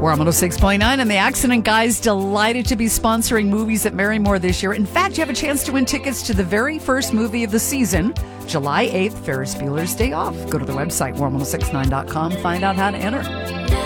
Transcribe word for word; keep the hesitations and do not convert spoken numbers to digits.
We're on one oh six point nine and the Accident Guys, delighted to be sponsoring movies at Marymore this year. In fact, you have a chance to win tickets to the very first movie of the season, July eighth, Ferris Bueller's Day Off. Go to the website, warm ten sixty-nine dot com, find out how to enter.